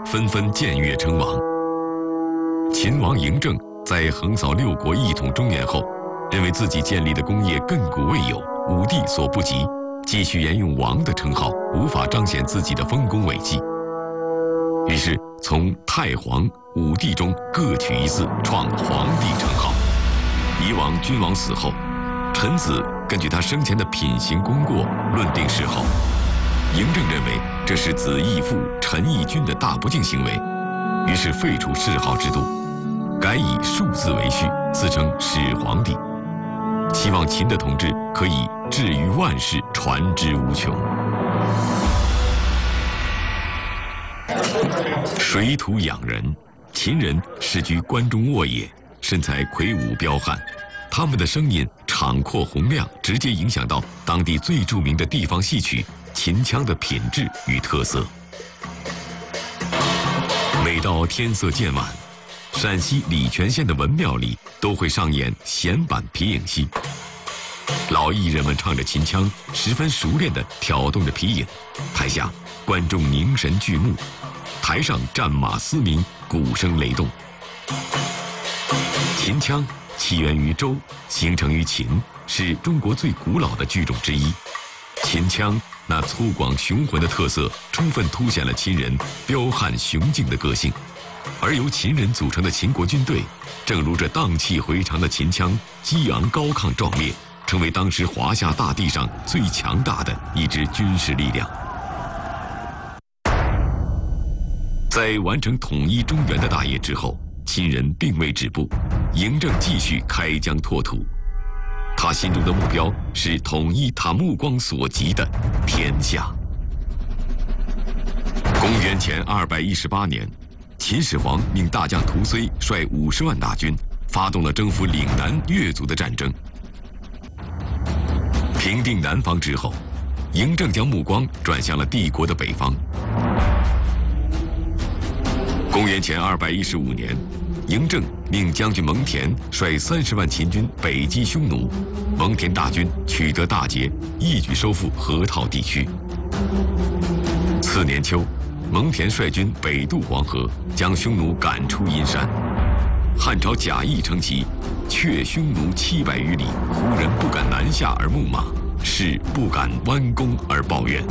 纷纷僭越称王。秦王嬴政在横扫六国一统中原后，认为自己建立的功业亘古未有，武帝所不及，继续沿用王的称号，无法彰显自己的丰功伟绩。于是从太皇、武帝中各取一嗣，创皇帝称号。以往君王死后，臣子根据他生前的品行功过论定谥号。嬴政认为这是子义父，臣义君的大不敬行为，于是废除谥号制度，改以数字为序，自称始皇帝，希望秦的统治可以治于万世，传之无穷。水土养人，秦人世居关中沃野，身材魁梧彪悍，他们的声音敞阔洪亮，直接影响到当地最著名的地方戏曲秦腔的品质与特色。每到天色渐晚，陕西礼泉县的文庙里都会上演弦板皮影戏。老艺人们唱着秦腔，十分熟练地挑动着皮影，台下观众凝神聚目，台上战马嘶鸣，鼓声雷动。秦腔起源于周，形成于秦，是中国最古老的剧种之一。秦腔那粗犷雄浑的特色，充分凸显了秦人彪悍雄劲的个性。而由秦人组成的秦国军队，正如这荡气回肠的秦腔，激昂高亢壮烈，成为当时华夏大地上最强大的一支军事力量。在完成统一中原的大业之后，秦人并未止步，嬴政继续开疆拓土。他心中的目标是统一他目光所及的天下。公元前218年，秦始皇命大将屠睢率50万大军，发动了征服岭南越族的战争。平定南方之后，嬴政将目光转向了帝国的北方。公元前215年，嬴政命将军蒙恬率30万秦军北击匈奴，蒙恬大军取得大捷，一举收复河套地区。次年秋，蒙恬率军北渡黄河，将匈奴赶出阴山。汉朝贾谊称其却匈奴700余里，胡人不敢南下而牧马，士不敢弯弓而抱怨。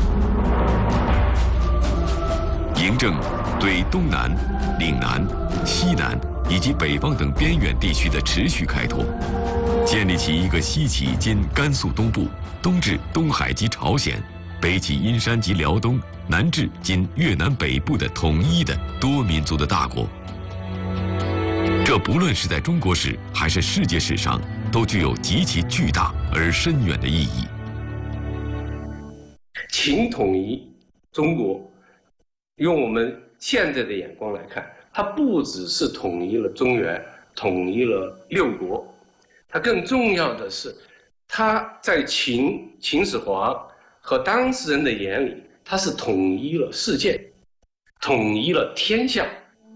嬴政对东南、岭南、西南以及北方等边远地区的持续开拓，建立起一个西起今甘肃东部，东至东海及朝鲜，北起阴山及辽东，南至今越南北部的统一的多民族的大国。这不论是在中国史还是世界史上，都具有极其巨大而深远的意义。 秦统一中国，用我们现在的眼光来看，它不只是统一了中原，统一了六国，它更重要的是，它在秦始皇和当事人的眼里，它是统一了世界，统一了天下。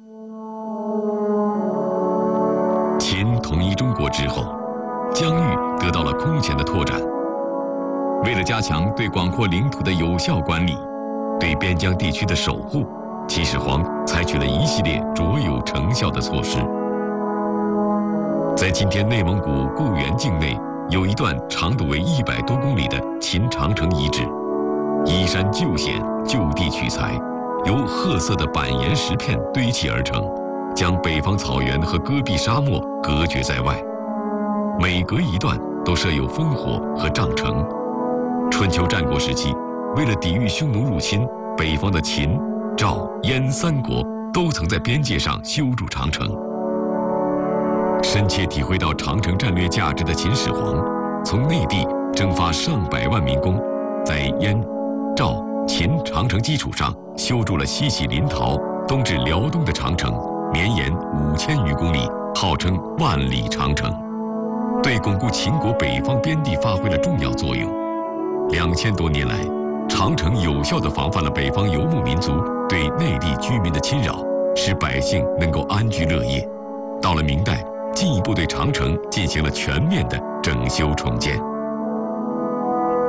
秦统一中国之后，疆域得到了空前的拓展。为了加强对广阔领土的有效管理，对边疆地区的守护，秦始皇采取了一系列卓有成效的措施。在今天内蒙古固原境内，有一段长度为100多公里的秦长城遗址，依山就险，就地取材，由褐色的板岩石片堆砌而成，将北方草原和戈壁沙漠隔绝在外。每隔一段都设有烽火和帐城。春秋战国时期，为了抵御匈奴入侵，北方的秦、赵、燕3国都曾在边界上修筑长城。深切体会到长城战略价值的秦始皇，从内地征发上百万民工，在燕、赵、秦长城基础上修筑了西起临洮、东至辽东的长城，绵延5000余公里，号称万里长城，对巩固秦国北方边地发挥了重要作用。2000多年来，长城有效地防范了北方游牧民族对内地居民的侵扰，使百姓能够安居乐业。到了明代，进一步对长城进行了全面的整修重建。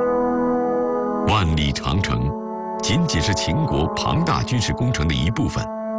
万里长城仅仅是秦国庞大军事工程的一部分。